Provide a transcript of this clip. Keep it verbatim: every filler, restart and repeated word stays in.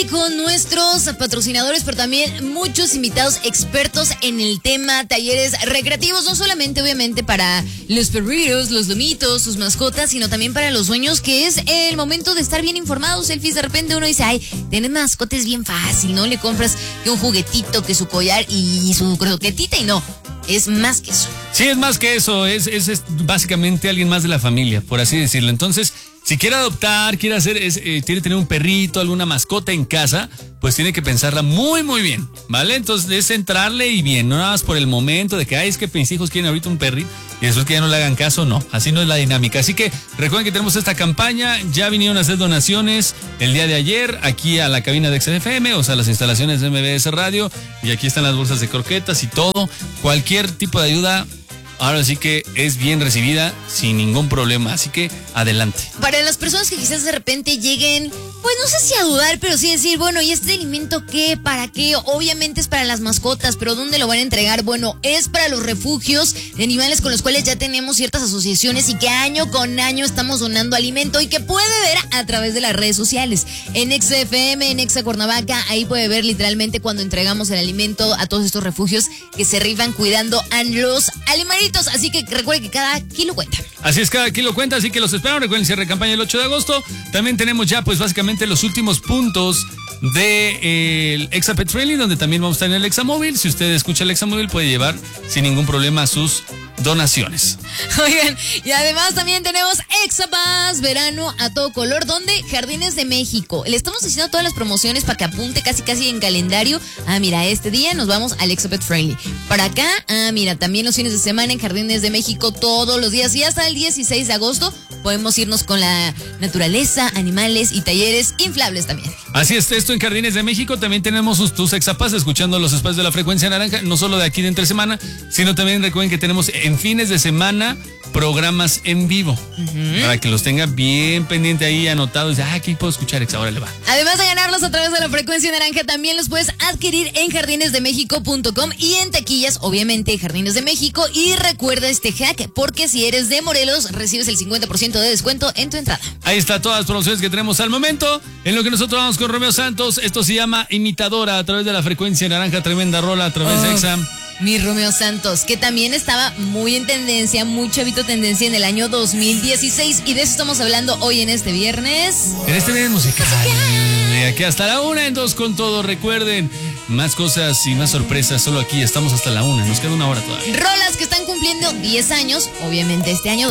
y con nuestros patrocinadores, pero también muchos invitados expertos en el tema, talleres recreativos, no solamente obviamente para los perritos, los lomitos, sus mascotas, sino también para los dueños, que es el momento de estar bien informados. Elfis, de repente uno dice, ay, tener mascotas es bien fácil, ¿no? Le compras que un juguetito, que su collar y su croquetita, y no, es más que eso. Sí, es más que eso, es, es, es básicamente alguien más de la familia, por así decirlo. Entonces, si quiere adoptar, quiere hacer, es, eh, quiere tener un perrito, alguna mascota en casa, pues tiene que pensarla muy, muy bien, ¿vale? Entonces es entrarle y bien, no nada más por el momento de que, ay, es que mis hijos quieren ahorita un perrito y después que ya no le hagan caso, no, así no es la dinámica. Así que recuerden que tenemos esta campaña, ya vinieron a hacer donaciones el día de ayer aquí a la cabina de X F M, o sea, las instalaciones de M B S Radio, y aquí están las bolsas de croquetas y todo, cualquier tipo de ayuda. Ahora sí que es bien recibida sin ningún problema, así que adelante. Para las personas que quizás de repente lleguen, pues no sé si a dudar, pero sí decir, bueno, ¿y este alimento qué? ¿Para qué? Obviamente es para las mascotas, pero ¿dónde lo van a entregar? Bueno, es para los refugios de animales con los cuales ya tenemos ciertas asociaciones y que año con año estamos donando alimento y que puede ver a través de las redes sociales. En X F M, en Exa Cuernavaca, ahí puede ver literalmente cuando entregamos el alimento a todos estos refugios que se rifan cuidando a los animalitos. Así que recuerden que cada kilo cuenta. Así es, cada kilo cuenta, así que los esperamos. Recuerden, cierre de campaña el ocho de agosto. También tenemos ya, pues básicamente los últimos puntos del de, Exa Pet Friendly, donde también vamos a estar en el Exa Móvil. Si usted escucha el Exa Móvil, puede llevar sin ningún problema sus donaciones. Oigan, y además también tenemos Exa Pass verano a todo color, donde Jardines de México. Le estamos haciendo todas las promociones para que apunte casi casi en calendario. Ah, mira, este día nos vamos al Exa Pet Friendly. Para acá, ah, mira, también los fines de semana en Jardines de México todos los días, y hasta el dieciséis de agosto podemos irnos con la naturaleza, animales y talleres inflables también. Así es, esto en Jardines de México. También tenemos sus, tus Exa Pass, escuchando los espacios de la frecuencia naranja, no solo de aquí de entre semana, sino también recuerden que tenemos en fines de semana programas en vivo, uh-huh, para que los tenga bien pendiente ahí, anotados. Ah, aquí puedo escuchar Exa, ahora le va. Además de ganarlos a través de la frecuencia naranja, también los puedes adquirir en jardines de méxico punto com y en taquillas, obviamente, Jardines de México. Y recuerda este hack, porque si eres de Morelos, recibes el cincuenta por ciento de descuento en tu entrada. Ahí está todas las promociones que tenemos al momento. En lo que nosotros vamos con Romeo Santos, esto se llama Imitadora, a través de la frecuencia naranja, tremenda rola, a través oh. de Exa. Mi Romeo Santos, que también estaba muy en tendencia, muy chavito tendencia en el año dos mil dieciséis, y de eso estamos hablando hoy en este viernes. En este viernes musical. De aquí hasta la una, en Dos con Todo. Recuerden, más cosas y más sorpresas solo aquí. Estamos hasta la una, nos queda una hora todavía. Rolas que están cumpliendo diez años, obviamente este año